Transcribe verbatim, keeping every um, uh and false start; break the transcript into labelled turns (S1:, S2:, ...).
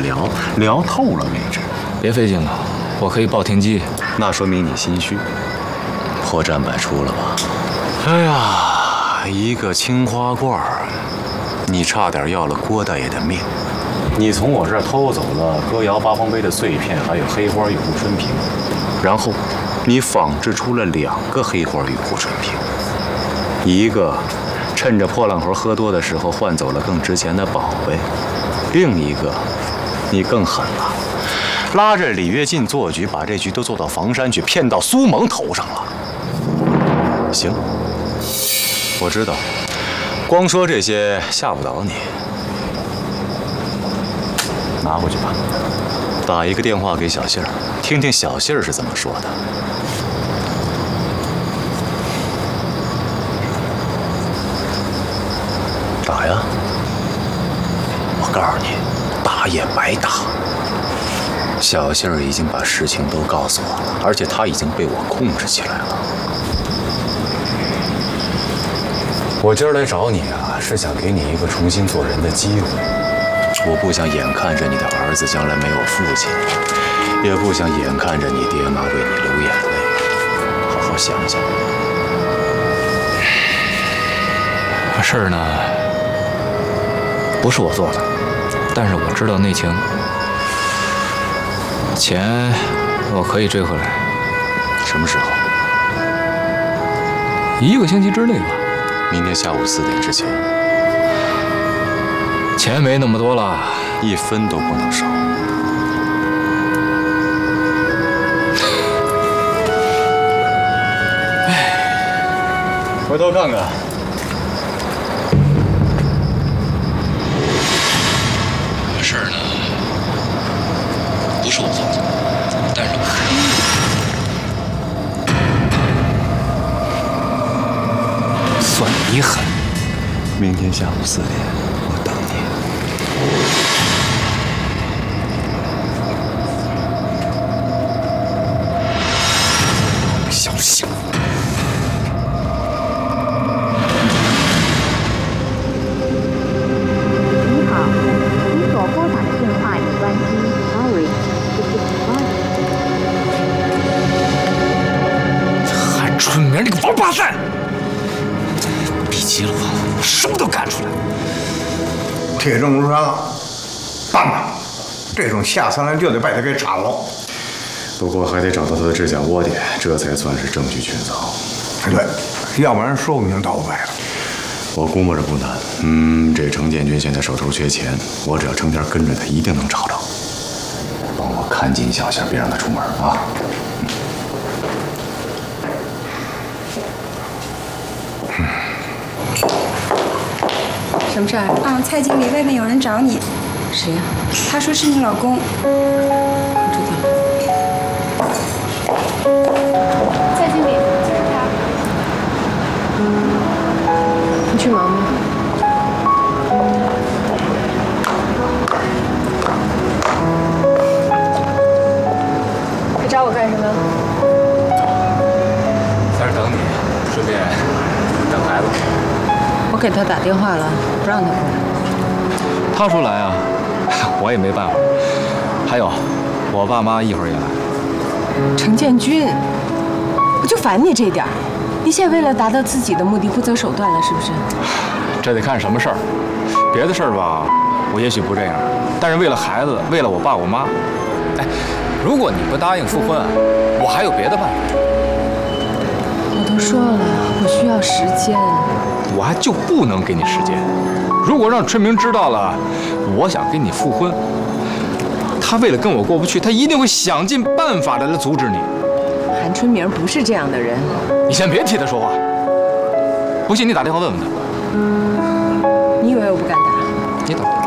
S1: 聊，聊透了为止。
S2: 别费劲了，我可以报停机。
S1: 那说明你心虚，破绽百出了吧？哎呀，一个青花罐，你差点要了郭大爷的命。你从我这儿偷走了歌谣八方杯的碎片，还有黑花与护春瓶，然后你仿制出了两个黑花与护春瓶，一个趁着破烂活喝多的时候换走了更值钱的宝贝，另一个你更狠了，拉着李跃进做局，把这局都做到房山去，骗到苏萌头上了。行，我知道，光说这些吓不倒你。拿回去吧，打一个电话给小杏儿，听听小杏儿是怎么说的。打呀！我告诉你，打也白打。小杏儿已经把事情都告诉我了，而且她已经被我控制起来了。我今儿来找你啊，是想给你一个重新做人的机会。我不想眼看着你的儿子将来没有父亲，也不想眼看着你爹妈为你流眼泪。好好想想。
S2: 事儿呢，不是我做的，但是我知道内情。钱我可以追回来。
S1: 什么时候？
S2: 一个星期之内吧。
S1: 明天下午四点之前。
S2: 钱没那么多了，
S1: 一分都不能少。哎，回头看看。
S2: 事儿呢，不是我做的，但是我算你狠。
S1: 明天下午四点，我等你。小心！
S3: 你好，你所拨打的电话已关机 ，sorry， 这是
S2: 韩春明这个王八蛋！逼急了我，我什么都干出来。
S4: 铁证如山了，办吧！这种下三滥就得把他给铲了。
S1: 不过还得找到他的指甲窝点，这才算是证据确凿。
S4: 对，要不然说不定倒歪了。
S1: 我估摸着不难。嗯，这程建军现在手头缺钱，我只要成天跟着他，一定能找着。帮我看紧小杏，别让他出门啊！
S5: 什么事儿？啊，蔡经理，外面有人找你。
S6: 谁呀？
S5: 他说是你老公。
S6: 我知道了。
S5: 蔡经理，就是他。
S6: 你去忙吧。你找我干什么？
S2: 在这等你，顺便等孩子。
S6: 我给他打电话了，不让他过来。
S2: 他说来啊，我也没办法。还有，我爸妈一会儿也来。
S6: 程建军，我就烦你这点儿，你现在为了达到自己的目的不择手段了，是不是？
S2: 这得看什么事儿。别的事儿吧，我也许不这样，但是为了孩子，为了我爸我妈，哎，如果你不答应复婚，我还有别的办法。
S6: 我都说了，我需要时间。
S2: 我还就不能给你时间。如果让春明知道了，我想跟你复婚，他为了跟我过不去，他一定会想尽办法的来阻止你。
S6: 韩春明不是这样的人。
S2: 你先别替他说话。不信你打电话问问他。
S6: 你以为我不敢打？
S2: 你等。